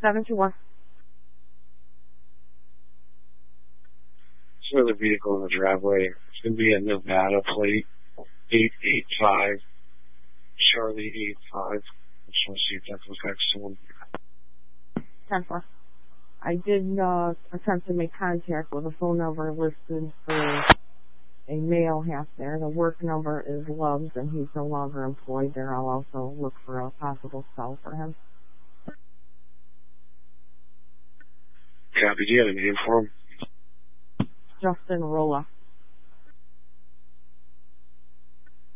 721. So the vehicle in the driveway. It's going to be a Nevada plate, 885, Charlie 85. I just want to see if that goes back to someone. 10-4. I did attempt to make contact with a phone number listed for a male half there. The work number is Love's, and he's no longer employed there. I'll also look for a possible cell for him. Copy. Do you have a name for him? Justin Rolla.